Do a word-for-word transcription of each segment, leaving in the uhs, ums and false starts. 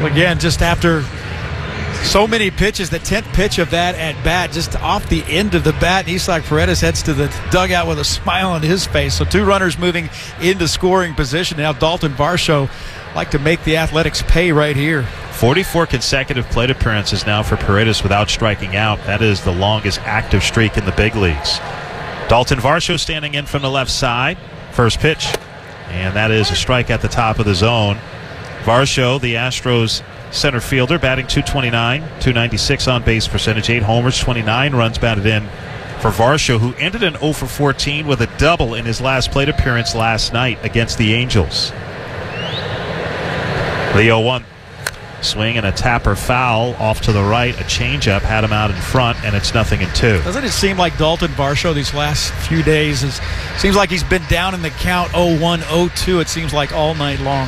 Again, just after so many pitches, the tenth pitch of that at bat, just off the end of the bat, Isaac Paredes heads to the dugout with a smile on his face. So two runners moving into scoring position. Now Dalton Varsho like to make the Athletics pay right here. forty-four consecutive plate appearances now for Paredes without striking out. That is the longest active streak in the big leagues. Dalton Varsho standing in from the left side. First pitch, and that is a strike at the top of the zone. Varsho, the Astros center fielder, batting two twenty-nine, two ninety-six on base percentage, eight homers, twenty-nine runs batted in for Varsho, who ended an oh for fourteen with a double in his last plate appearance last night against the Angels. The oh one. Swing and a tapper foul off to the right. A changeup had him out in front, and it's nothing in two. Doesn't it seem like Dalton Varsho these last few days is seems like he's been down in the count oh one, oh two, it seems like all night long.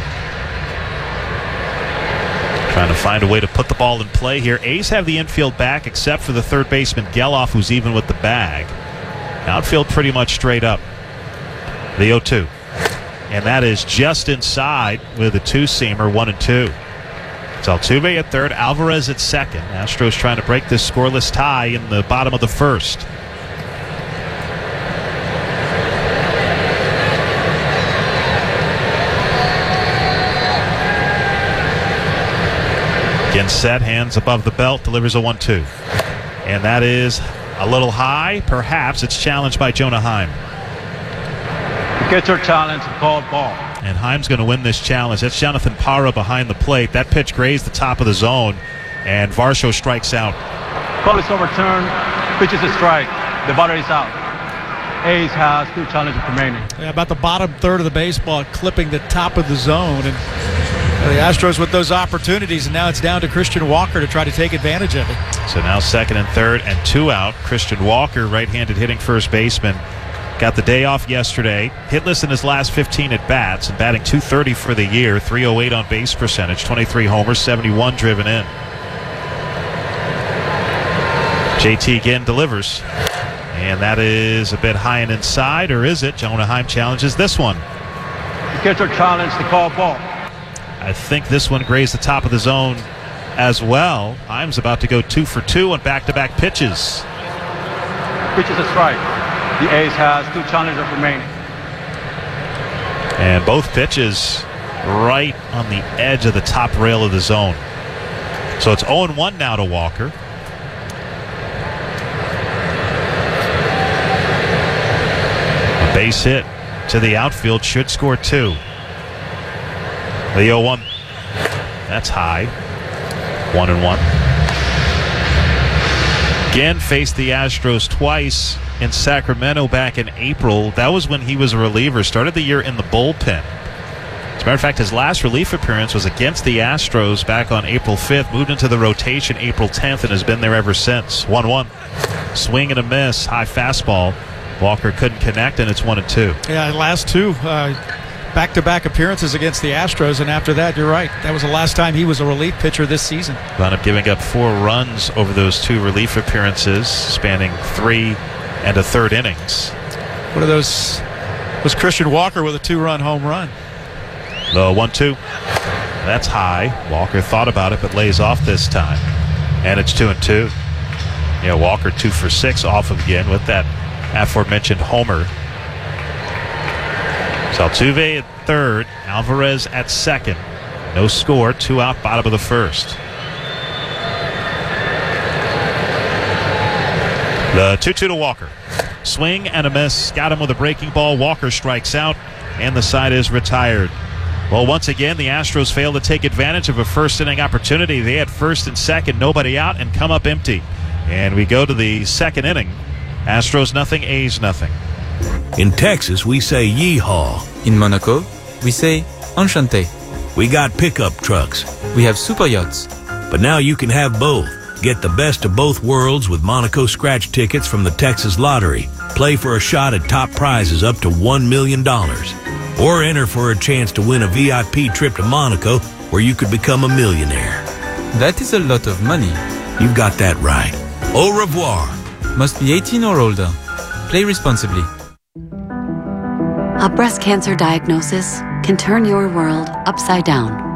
Trying to find a way to put the ball in play here. A's have the infield back except for the third baseman Geloff, who's even with the bag. Outfield pretty much straight up. The oh two. And that is just inside with a two-seamer, one and two. It's Altuve at third, Alvarez at second. Astros trying to break this scoreless tie in the bottom of the first. Again set, hands above the belt, delivers a one two. And that is a little high. Perhaps it's challenged by Jonah Heim. Catcher challenge, called ball. And Heim's going to win this challenge. That's Jonathan Parra behind the plate. That pitch grazed the top of the zone, and Varsho strikes out. Call is overturned. Pitch is a strike. The batter is out. A's has two challenges remaining. Yeah, about the bottom third of the baseball, clipping the top of the zone. And the Astros with those opportunities, and now it's down to Christian Walker to try to take advantage of it. So now second and third and two out. Christian Walker, right-handed hitting first baseman, got the day off yesterday. Hitless in his last fifteen at-bats and batting two thirty for the year. three oh eight on base percentage, twenty-three homers, seventy-one driven in. J T again delivers. And that is a bit high and inside, or is it? Jonah Heim challenges this one. The catcher challenged the call ball. I think this one grazed the top of the zone as well. Heim's about to go two for two on back-to-back pitches. Pitch is a strike. The A's has two challengers remaining. And both pitches right on the edge of the top rail of the zone. So it's oh one now to Walker. A base hit to the outfield should score two. The oh one. That's high. One and one. Again faced the Astros twice in Sacramento back in April. That was when he was a reliever. Started the year in the bullpen. As a matter of fact, his last relief appearance was against the Astros back on April fifth. Moved into the rotation April tenth and has been there ever since. one one. Swing and a miss. High fastball. Walker couldn't connect, and it's one and two. Yeah, last two uh, back-to-back appearances against the Astros, and after that, you're right. That was the last time he was a relief pitcher this season. Wound up giving up four runs over those two relief appearances, spanning three and a third innings. One of those was Christian Walker with a two-run home run. The one two. That's high. Walker thought about it, but lays off this time. And it's two and two. Yeah, Walker two for six off of again with that aforementioned homer. So Altuve at third, Alvarez at second. No score, two out, bottom of the first. The two two to Walker. Swing and a miss. Got him with a breaking ball. Walker strikes out, and the side is retired. Well, once again, the Astros failed to take advantage of a first-inning opportunity. They had first and second, nobody out, and come up empty. And we go to the second inning. Astros nothing, A's nothing. In Texas, we say yeehaw. In Monaco, we say enchanté. We got pickup trucks. We have super yachts. But now you can have both. Get the best of both worlds with Monaco scratch tickets from the Texas Lottery. Play for a shot at top prizes up to one million dollars. Or enter for a chance to win a V I P trip to Monaco where you could become a millionaire. That is a lot of money. You've got that right. Au revoir. Must be eighteen or older. Play responsibly. A breast cancer diagnosis can turn your world upside down.